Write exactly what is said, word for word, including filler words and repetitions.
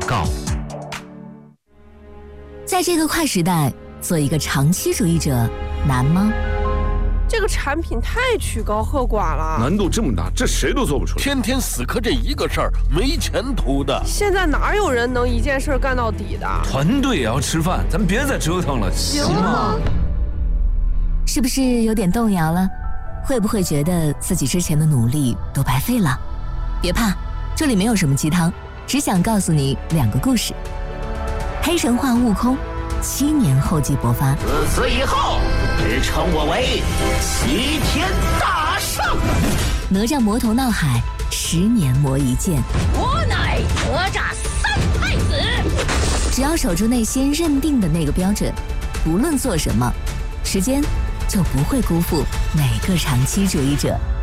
告。 在这个快时代，做一个长期主义者难吗？ 这个产品太曲高和寡了， 难度这么大，这谁都做不出来。 天天死磕这一个事儿，没前途的。 现在哪有人能一件事干到底的？ 团队也要吃饭，咱别再折腾了，行吗？ 是不是有点动摇了？会不会觉得自己之前的努力都白费了？别怕，这里没有什么鸡汤，只想告诉你两个故事。黑神话悟空七年后继勃发， 自此以后，只称我为齐天大圣。 哪吒魔头闹海，十年磨一剑。 我乃哪吒三太子。 只要守住内心认定的那个标准，无论做什么，时间就不会辜负每个长期主义者。